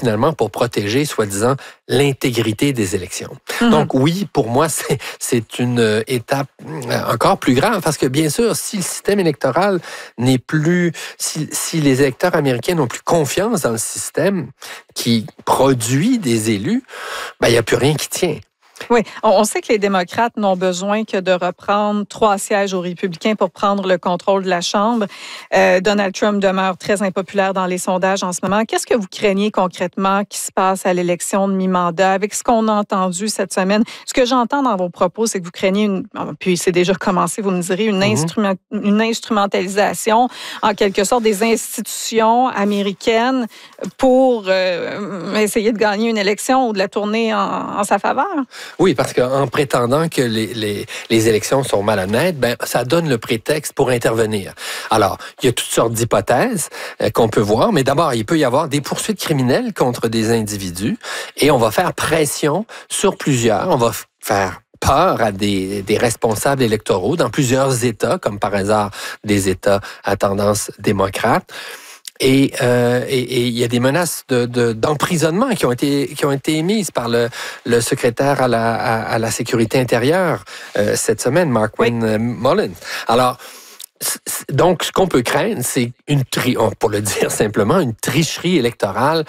finalement pour protéger, soi-disant, l'intégrité des élections. Donc oui, pour moi, c'est une étape encore plus grave parce que bien sûr, si le système électoral n'est plus, si les électeurs américains n'ont plus confiance dans le système qui produit des élus, ben, il n'y a plus rien qui tient. Oui, on sait que les démocrates n'ont besoin que de reprendre 3 sièges aux républicains pour prendre le contrôle de la Chambre. Donald Trump demeure très impopulaire dans les sondages en ce moment. Qu'est-ce que vous craignez concrètement qui se passe à l'élection de mi-mandat avec ce qu'on a entendu cette semaine? Ce que j'entends dans vos propos, c'est que vous craignez, puis c'est déjà commencé, vous me direz, une instrumentalisation, en quelque sorte, des institutions américaines pour essayer de gagner une élection ou de la tourner en sa faveur? Oui, parce qu'en prétendant que les élections sont malhonnêtes, ben ça donne le prétexte pour intervenir. Alors, il y a toutes sortes d'hypothèses qu'on peut voir, mais d'abord, il peut y avoir des poursuites criminelles contre des individus et on va faire pression sur plusieurs. On va faire peur à des responsables électoraux dans plusieurs États, comme par hasard des États à tendance démocrate. Et il y a des menaces d'emprisonnement qui ont été émises par le secrétaire à la sécurité intérieure cette semaine, Mark Wayne Mullins. Alors, donc, ce qu'on peut craindre, c'est pour le dire simplement, une tricherie électorale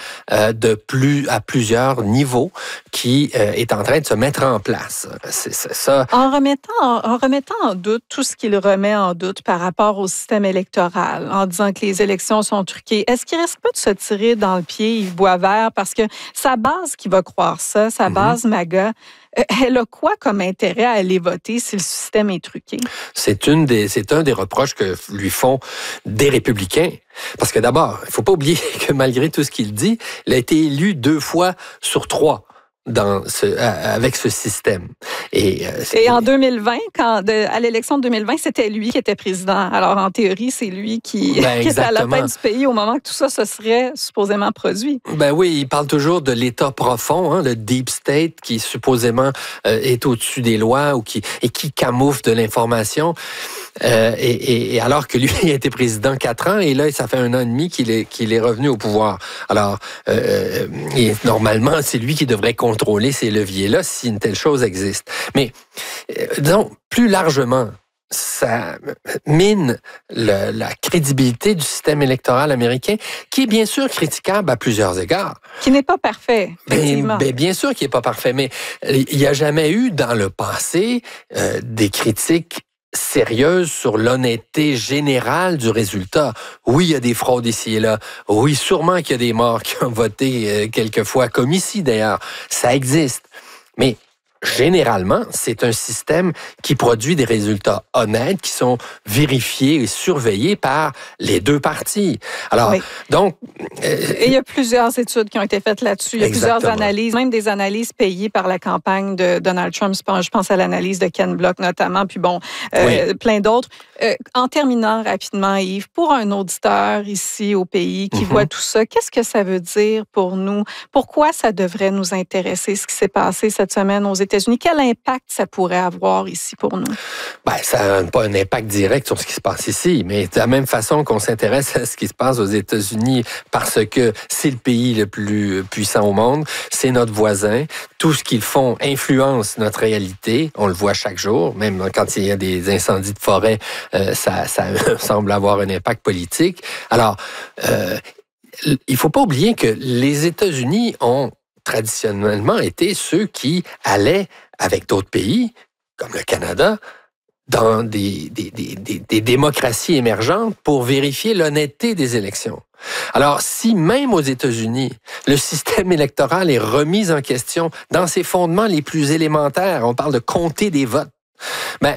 à plusieurs niveaux qui est en train de se mettre en place. C'est ça. En remettant en doute tout ce qu'il remet en doute par rapport au système électoral, en disant que les élections sont truquées, est-ce qu'il risque pas de se tirer dans le pied, Yves Boisvert, parce que sa base qui va croire ça, sa base MAGA, elle a quoi comme intérêt à aller voter si le système est truqué? C'est un des reproches que lui font des républicains. Parce que d'abord, il ne faut pas oublier que malgré tout ce qu'il dit, il a été élu 2 fois sur 3 avec ce système. Et en 2020, à l'élection de 2020, c'était lui qui était président. Alors, en théorie, c'est lui qui était à la tête du pays au moment que tout ça se serait supposément produit. Ben oui, il parle toujours de l'État profond, le deep state, qui supposément est au-dessus des lois et qui camoufle de l'information. Et alors que lui a été président 4 ans, et là, ça fait 1 an et demi qu'il est revenu au pouvoir. Alors, et normalement, c'est lui qui devrait contrôler ces leviers-là si une telle chose existe. Mais, disons, plus largement, ça mine la crédibilité du système électoral américain, qui est bien sûr critiquable à plusieurs égards. Qui n'est pas parfait, effectivement. Bien sûr qu'il n'est pas parfait, mais il n'y a jamais eu dans le passé des critiques sérieuse sur l'honnêteté générale du résultat. Oui, il y a des fraudes ici et là. Oui, sûrement qu'il y a des morts qui ont voté quelquefois, comme ici d'ailleurs. Ça existe. Mais généralement, c'est un système qui produit des résultats honnêtes, qui sont vérifiés et surveillés par les 2 parties. Alors, donc... Et il y a plusieurs études qui ont été faites là-dessus. Il y a plusieurs analyses, même des analyses payées par la campagne de Donald Trump. Je pense à l'analyse de Ken Block notamment, puis plein d'autres. En terminant rapidement, Yves, pour un auditeur ici au pays qui voit tout ça, qu'est-ce que ça veut dire pour nous? Pourquoi ça devrait nous intéresser, ce qui s'est passé cette semaine aux États-Unis? Quel impact ça pourrait avoir ici pour nous? Ben, ça n'a pas un impact direct sur ce qui se passe ici, mais de la même façon qu'on s'intéresse à ce qui se passe aux États-Unis parce que c'est le pays le plus puissant au monde, c'est notre voisin. Tout ce qu'ils font influence notre réalité. On le voit chaque jour, même quand il y a des incendies de forêt, ça semble avoir un impact politique. Alors, il ne faut pas oublier que les États-Unis ont traditionnellement été ceux qui allaient avec d'autres pays, comme le Canada, dans des démocraties émergentes pour vérifier l'honnêteté des élections. Alors, si même aux États-Unis, le système électoral est remis en question dans ses fondements les plus élémentaires, on parle de compter des votes, ben,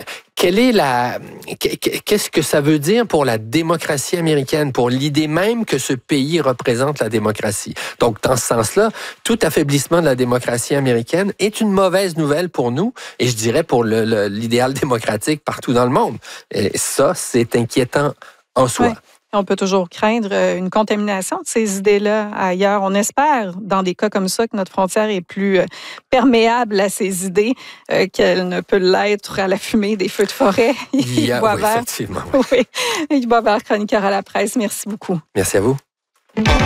qu'est-ce que ça veut dire pour la démocratie américaine, pour l'idée même que ce pays représente la démocratie? Donc, dans ce sens-là, tout affaiblissement de la démocratie américaine est une mauvaise nouvelle pour nous, et je dirais pour l'idéal démocratique partout dans le monde. Et ça, c'est inquiétant en soi. Ouais. On peut toujours craindre une contamination de ces idées-là ailleurs. On espère, dans des cas comme ça, que notre frontière est plus perméable à ces idées qu'elle ne peut l'être à la fumée des feux de forêt. Oui, effectivement. Oui. Yves Boisvert, chroniqueur à la presse. Merci beaucoup. Merci à vous.